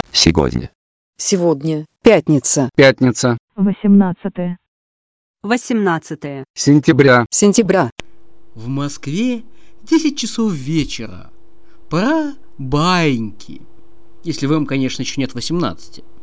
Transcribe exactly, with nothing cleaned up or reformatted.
Сегодня. Сегодня. Пятница. Пятница. Восемнадцатое. Восемнадцатое. Сентября. Сентября. В Москве десять часов вечера. Пора баиньки. Если вам, конечно, еще нет восемнадцати.